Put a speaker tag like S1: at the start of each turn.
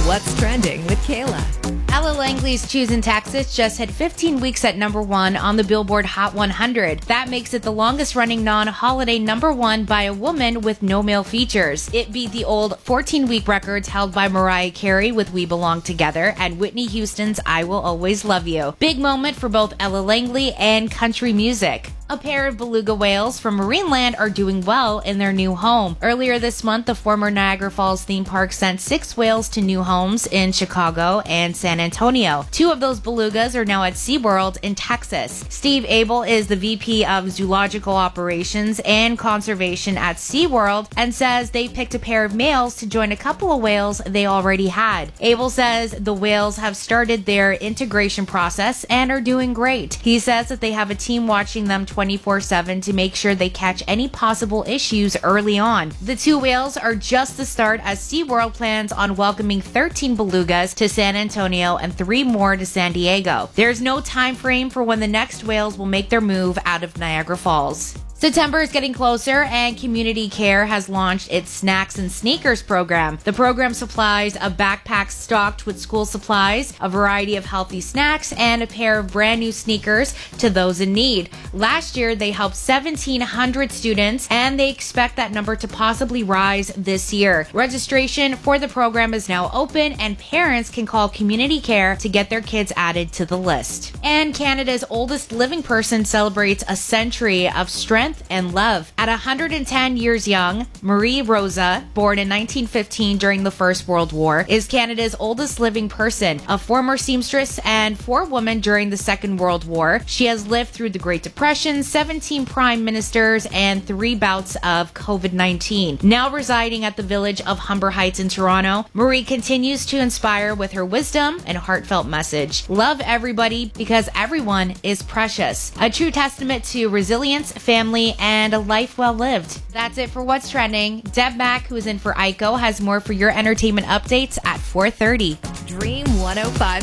S1: What's Trending with Kayla.
S2: Ella Langley's Choosing Texas just hit 15 weeks at number 1 on the Billboard Hot 100. That makes it the longest-running non-holiday number 1 by a woman with no male features. It beat the old 14-week records held by Mariah Carey with We Belong Together and Whitney Houston's I Will Always Love You. Big moment for both Ella Langley and country music. A pair of beluga whales from Marineland are doing well in their new home. Earlier this month, the former Niagara Falls theme park sent 6 whales to new homes in Chicago and San Antonio. 2 of those belugas are now at SeaWorld in Texas. Steve Abel is the VP of Zoological Operations and Conservation at SeaWorld and says they picked a pair of males to join a couple of whales they already had. Abel says the whales have started their integration process and are doing great. He says that they have a team watching them 24/7 to make sure they catch any possible issues early on. The 2 whales are just the start as SeaWorld plans on welcoming 13 belugas to San Antonio and 3 more to San Diego. There's no time frame for when the next whales will make their move out of Niagara Falls. September is getting closer and Community Care has launched its Snacks and Sneakers program. The program supplies a backpack stocked with school supplies, a variety of healthy snacks, and a pair of brand new sneakers to those in need. Last year, they helped 1,700 students, and they expect that number to possibly rise this year. Registration for the program is now open, and parents can call Community Care to get their kids added to the list. And Canada's oldest living person celebrates a century of strength and love. At 110 years young, Marie Rosa, born in 1915 during the First World War, is Canada's oldest living person. A former seamstress and forewoman during the Second World War, she has lived through the Great Depression, 17 prime ministers, and 3 bouts of COVID-19. Now residing at the village of Humber Heights in Toronto, Marie continues to inspire with her wisdom and heartfelt message. Love everybody because everyone is precious. A true testament to resilience, family, and a life well lived. That's it for What's Trending. Deb Mack, who is in for Aiko, has more for your entertainment updates at 4:30.
S1: Dream 105.